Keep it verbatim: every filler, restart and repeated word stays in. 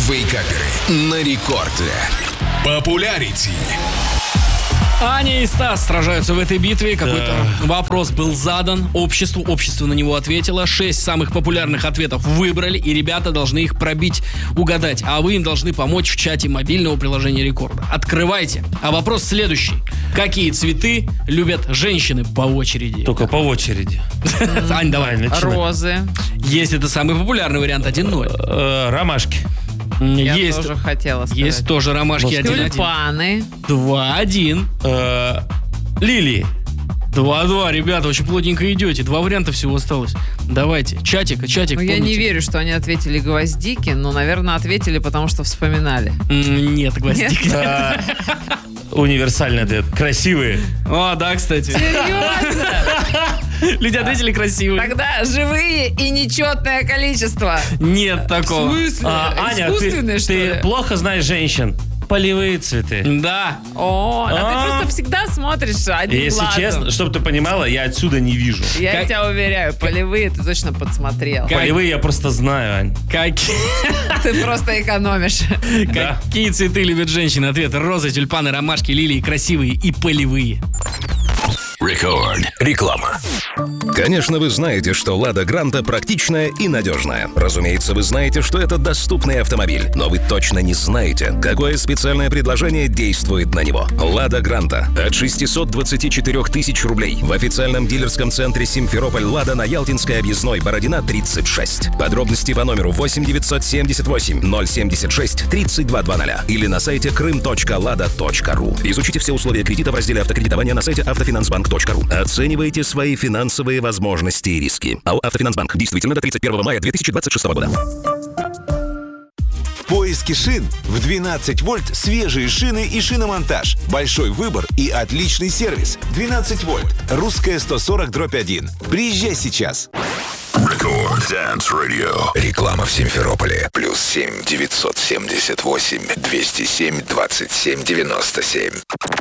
Вейкаперы на рекорде. Популярити. Аня и Стас сражаются в этой битве. Какой-то да. вопрос был задан обществу. Общество на него ответило. Шесть самых популярных ответов выбрали. И ребята должны их пробить, угадать. А вы им должны помочь в чате мобильного приложения Рекорда. Открывайте. А вопрос следующий. Какие цветы любят женщины по очереди? Только по очереди. Ань, давай. Розы. Есть, это самый популярный вариант. один ноль. Ромашки. Я есть, тоже хотела сказать. Есть тоже ромашки. один-один. Тюльпаны. два-один. Э, лилии. два-два, ребята, очень плотненько идете. Два варианта всего осталось. Давайте, чатик, чатик. Ну, я не верю, что они ответили гвоздики, но, наверное, ответили, потому что вспоминали. М, Нет, гвоздики. Э, Универсальный ответ. Красивые. О, да, кстати. Серьезно? Люди ответили красивые. Тогда живые и нечетное количество. Нет такого. В смысле? А, Аня, ты, Искусственные, что ты ли? плохо знаешь женщин. Полевые цветы. Да. О, а А. ты просто всегда смотришь одним Если глазом. честно, чтобы ты понимала, я отсюда не вижу. Я Как- тебя уверяю, полевые ты точно подсмотрел. Как- Полевые я просто знаю, Ань. Какие, Ты просто экономишь. Да. какие цветы любят женщины? Ответ: розы, тюльпаны, ромашки, лилии, красивые и полевые. Рекорд. Реклама. Конечно, вы знаете, что «Лада Гранта» практичная и надежная. Разумеется, вы знаете, что это доступный автомобиль. Но вы точно не знаете, какое специальное предложение действует на него. «Лада Гранта» от шестьсот двадцать четыре тысяч рублей в официальном дилерском центре «Симферополь Лада» на Ялтинской объездной, Бородина, тридцать шесть. Подробности по номеру восемь девятьсот семьдесят восемь ноль семьдесят шесть тридцать два двадцать или на сайте крым точка лада точка ру. Изучите все условия кредита в разделе автокредитования на сайте автофинансбанк точка ру. Оценивайте свои финансовые возможности и риски. АО «Автофинансбанк» действительно до тридцать первого мая две тысячи двадцать шестого года. В поиске шин в двенадцать вольт свежие шины и шиномонтаж. Большой выбор и отличный сервис. двенадцать вольт. Русская сто сорок дробь один. Приезжай сейчас. Рекорд Dance Radio. Реклама в Симферополе. Плюс семь девятьсот семьдесят восемь двести семь двадцать семь девяносто семь.